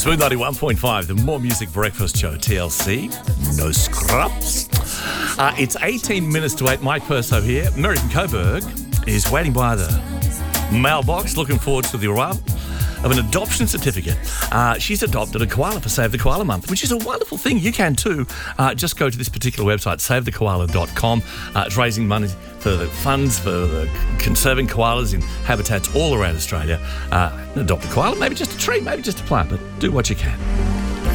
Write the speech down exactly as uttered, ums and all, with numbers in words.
Smooth ninety-one point five, the More Music Breakfast Show, T L C. No scrubs. Uh, it's eighteen minutes to eight. Mike Perso here. Mary from Coburg is waiting by the mailbox, looking forward to the arrival of an adoption certificate. Uh, she's adopted a koala for Save the Koala Month, which is a wonderful thing. You can too. Uh, just go to this particular website, save the koala dot com. Uh, it's raising money for the funds for the conserving koalas in habitats all around Australia. Uh, adopt a koala, maybe just a tree, maybe just a plant, but do what you can.